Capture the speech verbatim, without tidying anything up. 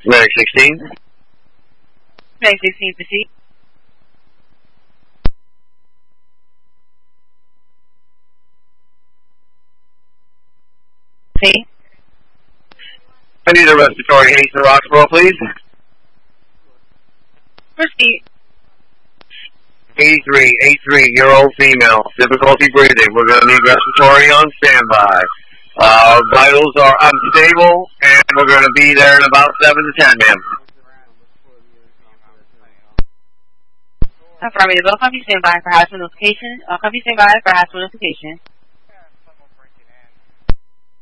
Medic sixteen. Medic sixteen, proceed. See? I need a respiratory haste in Roxborough, please. Proceed. eighty-three, eighty-three, year old female, difficulty breathing. We're going to need respiratory on standby. Uh, vitals are unstable, and we're going to be there in about seven to ten, ma'am. Affirmative. I'll copy standby for hospital notification. I'll copy standby for hospital notification.